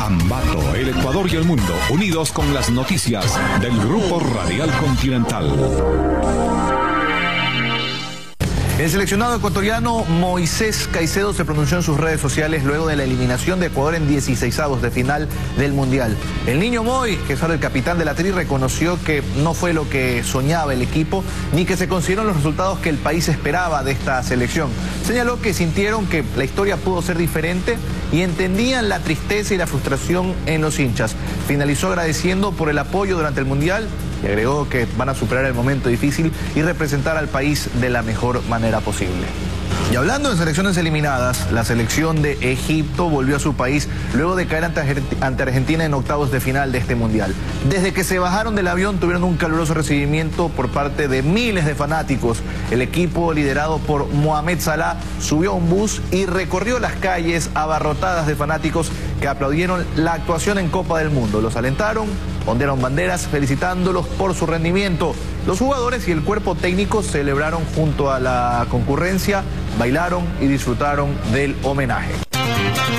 Ambato, el Ecuador y el mundo, unidos con las noticias del Grupo Radial Continental. El seleccionado ecuatoriano Moisés Caicedo se pronunció en sus redes sociales luego de la eliminación de Ecuador en 16avos de final del Mundial. El niño Moy, que es ahora el capitán de la Tri, reconoció que no fue lo que soñaba el equipo, ni que se consiguieron los resultados que el país esperaba de esta selección. Señaló que sintieron que la historia pudo ser diferente y entendían la tristeza y la frustración en los hinchas. Finalizó agradeciendo por el apoyo durante el Mundial y agregó que van a superar el momento difícil y representar al país de la mejor manera posible. Y hablando de selecciones eliminadas, la selección de Egipto volvió a su país luego de caer ante Argentina en octavos de final de este Mundial. Desde que se bajaron del avión tuvieron un caluroso recibimiento por parte de miles de fanáticos. El equipo liderado por Mohamed Salah subió a un bus y recorrió las calles abarrotadas de fanáticos que aplaudieron la actuación en Copa del Mundo. Los alentaron, ondearon banderas felicitándolos por su rendimiento. Los jugadores y el cuerpo técnico celebraron junto a la concurrencia, bailaron y disfrutaron del homenaje.